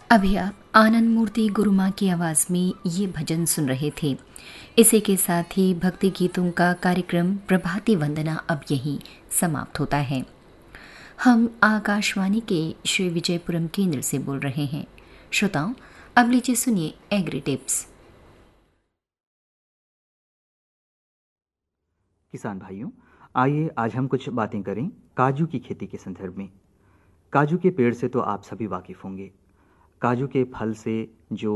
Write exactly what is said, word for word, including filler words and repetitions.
अभी आप आनंद मूर्ति गुरुमा की आवाज में ये भजन सुन रहे थे। इसी के साथ ही भक्ति गीतों का कार्यक्रम प्रभाती वंदना अब यहीं समाप्त होता है। हम आकाशवाणी के श्री विजयपुरम केंद्र से बोल रहे हैं। श्रोताओं, अब लीजिए सुनिए एग्री टिप्स। किसान भाइयों, आइए आज हम कुछ बातें करें काजू की खेती के संदर्भ में। काजू के पेड़ से तो आप सभी वाकिफ होंगे। काजू के फल से जो